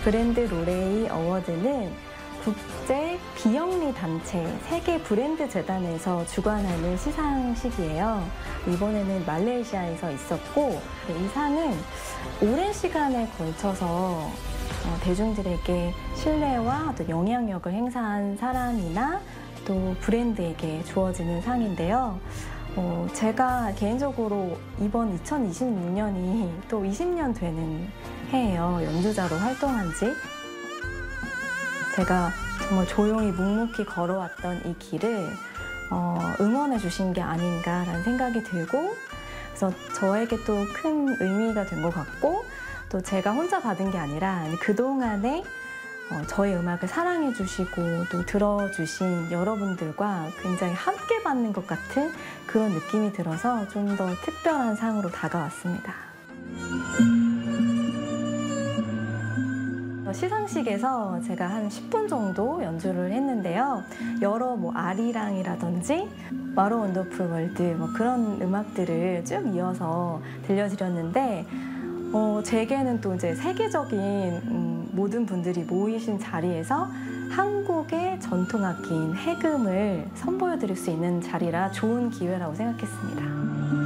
브랜드 로레이 어워드는 국제 비영리 단체 세계 브랜드 재단에서 주관하는 시상식이에요. 이번에는 말레이시아에서 있었고, 이 상은 오랜 시간에 걸쳐서 대중들에게 신뢰와 또 영향력을 행사한 사람이나 또 브랜드에게 주어지는 상인데요. 제가 개인적으로 이번 2026년이 또 20년 되는 해예요. 연주자로 활동한 지. 제가 정말 조용히 묵묵히 걸어왔던 이 길을 응원해 주신 게 아닌가라는 생각이 들고, 그래서 저에게 또 큰 의미가 된 것 같고, 또 제가 혼자 받은 게 아니라 그동안에 저의 음악을 사랑해 주시고 또 들어주신 여러분들과 굉장히 함께 받는 것 같은 그런 느낌이 들어서 좀 더 특별한 상으로 다가왔습니다. 시상식에서 제가 한 10분 정도 연주를 했는데요. 여러 아리랑이라든지 마로 원더풀 월드 그런 음악들을 쭉 이어서 들려드렸는데, 제게는 또 이제 세계적인 모든 분들이 모이신 자리에서 한국의 전통악기인 해금을 선보여 드릴 수 있는 자리라 좋은 기회라고 생각했습니다.